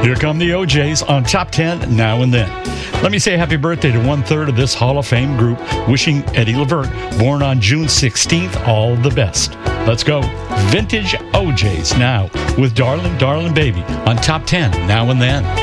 Here come the OJs on Top 10 Now and Then. Let me say happy birthday to 1/3 of this Hall of Fame group, wishing Eddie Levert, born on June 16th, all the best. Let's go. Vintage OJs now with Darling, Darling Baby on Top 10 Now and Then.